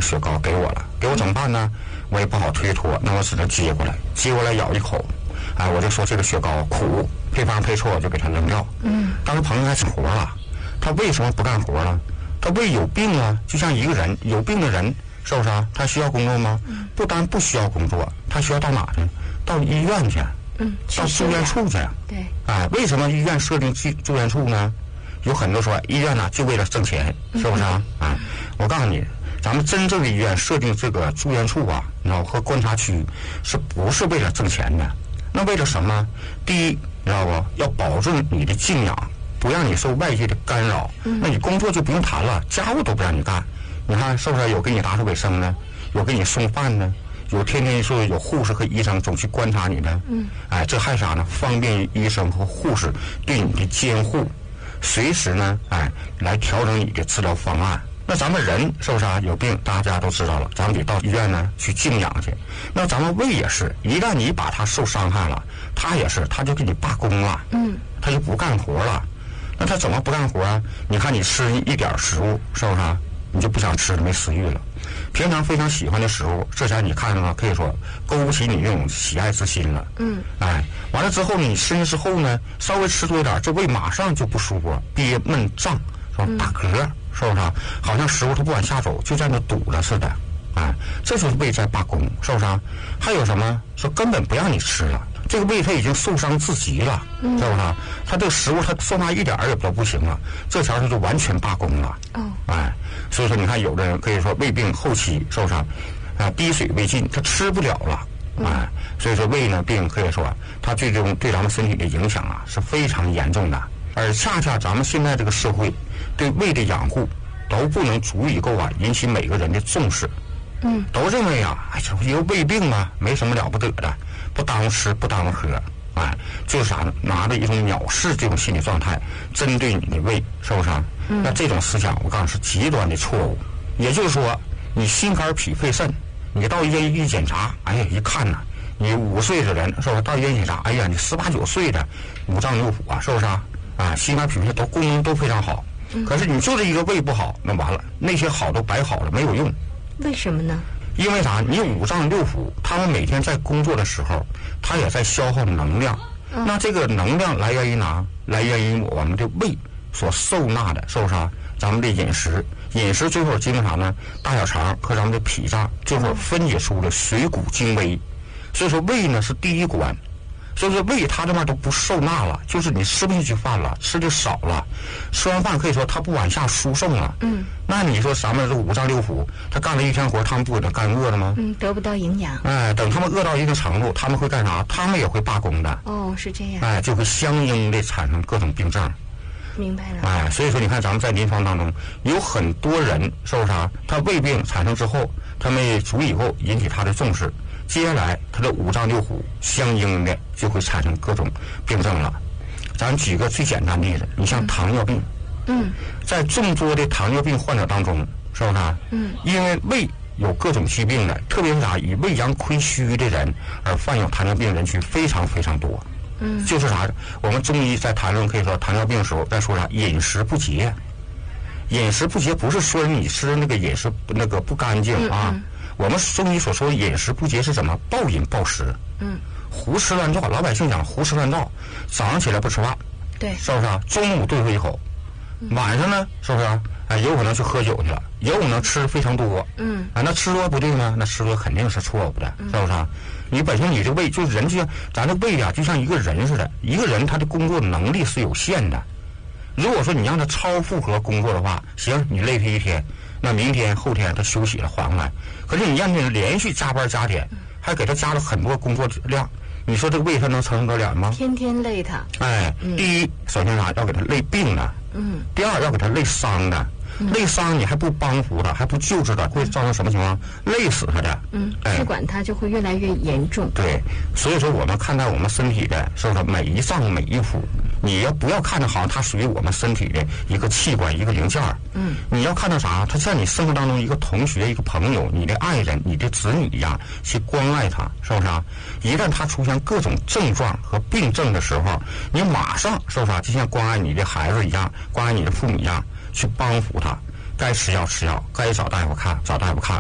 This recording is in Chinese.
个雪糕给我了，给我怎么办呢？我也不好推脱，那我只能接过来咬一口，我就说这个雪糕苦，配方配错我就给它扔掉。当时朋友还干活了，他为什么不干活了？他胃有病啊，就像一个人有病的人，是不是啊？他需要工作吗？不单不需要工作，他需要到哪去？到医院去，到住院处去。 对， 为什么医院设定住院处呢？有很多说医院呢就为了挣钱，是不是啊？我告诉你，咱们真正的医院设定这个住院处啊，和观察区，是不是为了挣钱的？那为了什么？第一，知道不？要保证你的静养，不让你受外界的干扰。那你工作就不用谈了，家务都不让你干。你看是不是有给你打扫卫生呢？有给你送饭呢？有天天说有护士和医生总去观察你的。这还啥呢？方便医生和护士对你的监护，随时呢，来调整你的治疗方案。那咱们人是不是有病？大家都知道了，咱们得到医院呢去静养去。那咱们胃也是，一旦你把它受伤害了，它也是，它就给你罢工了，它就不干活了。那它怎么不干活啊？你看你吃一点食物，是不是你就不想吃了，没食欲了？平常非常喜欢的食物，这下你看了，可以说勾不起你那种喜爱之心了。完了之后呢，你吃进之后呢，稍微吃多一点，这胃马上就不舒服，憋闷胀，是吧？打嗝，是不是？好像食物它不往下走，就在那堵了似的。这就是胃在罢工，是不是？还有什么？说根本不让你吃了，这个胃它已经受伤至极了，是不是？它这个食物它受那一点儿也都不行了，这条它就完全罢工了。所以说你看，有的人可以说胃病后期，是不是？滴水未进，它吃不了了。所以说胃呢病可以说它最终对咱们身体的影响是非常严重的。而恰恰咱们现在这个社会对胃的养护都不能足以够引起每个人的重视。都认为这不一个胃病嘛，没什么了不得的，不耽误吃不耽误喝。就是啥呢？拿着一种藐视这种心理状态针对你的胃，是不是？那这种思想我告诉你是极端的错误。也就是说，你心肝脾肺肾，你到医院一检查，一看呢，你5岁的人，是不是？到医院检查，你18、19岁的五脏六腑是不是？心肝脾肺都功能都非常好，可是你就是一个胃不好，那完了，那些好都白好了，没有用。 为什么呢？ 因为啥？你五脏六腑，他们每天在工作的时候，他也在消耗能量。那这个能量来源于哪？来源于我们的胃所受纳的，是不是？咱们的饮食最后经过啥呢？大小肠和咱们的脾脏最后分解出了水谷精微。所以说胃呢是第一关。所以说胃它这边都不受纳了，就是你吃不进去饭了，吃的少了，吃完饭可以说它不往下输送了。那你说咱们这五脏六腑，他干了一天活，他们不给他干饿了吗？ 得不到营养。 等他们饿到一定程度，他们会干啥？他们也会罢工的。 是这样。 就会相应的产生各种病症。 明白了。 所以说你看咱们在临床当中有很多人，是不是他胃病产生之后，他们足以后引起他的重视。接下来他的五脏六腑相应的就会产生各种病症了。咱举个最简单的例子，你像糖尿病。在众多的糖尿病患者当中，是不是？因为胃有各种疾病的，特别是以胃阳亏虚的人而患有糖尿病人群非常非常多。就是啥？我们中医在谈论可以说糖尿病的时候，在说啥？饮食不节。饮食不节不是说你吃的那个饮食那个不干净我们中医所说的饮食不节是什么？暴饮暴食。胡吃乱造，老百姓讲胡吃乱造，早上起来不吃饭， 对， 是不是？中午对付一口，晚上呢，是不是？有可能去喝酒去了，也有可能吃非常多。那吃多不对吗？那吃多肯定是错误的，是不是？你本身你这胃就是人，就像咱这胃就像一个人似的，一个人他的工作能力是有限的。如果说你让他超负荷工作的话，行，你累他一天，那明天后天他休息了缓回来。可是你让他连续加班加点，还给他加了很多工作量，你说这个胃他能承受得了吗？ 天天累他。 第一，首先要给他累病的。第二，要给他累伤的。累伤你还不帮扶他，还不救治他，会造成什么情况？累死他的。 不管他就会越来越严重。 对，所以说我们看待我们身体的，是不是每一脏每一腑，你要不要看着好像它属于我们身体的一个器官一个零件？你要看到啥？它在你生活当中一个同学一个朋友你的爱人你的子女一样去关爱他，是不是？一旦他出现各种症状和病症的时候，你马上是不是就像关爱你的孩子一样，关爱你的父母一样去帮扶他，该吃药吃药，该找大夫看找大夫看，